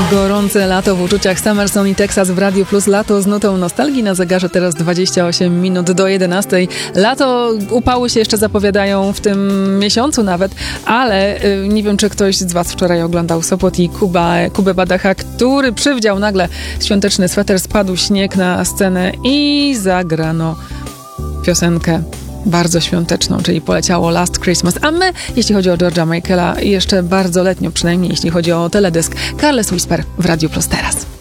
Gorące lato w uczuciach Summerson i Texas w Radiu Plus. Lato z nutą nostalgii na zegarze, teraz 28 minut do 11. Lato, upały się jeszcze zapowiadają w tym miesiącu nawet, ale nie wiem, czy ktoś z was wczoraj oglądał Sopot i Kubę Badacha, który przywdział nagle świąteczny sweter, spadł śnieg na scenę i zagrano piosenkę bardzo świąteczną, czyli poleciało Last Christmas. A my, jeśli chodzi o George'a Michaela, jeszcze bardzo letnio, przynajmniej jeśli chodzi o teledysk, Careless Whisper w Radiu Plus teraz.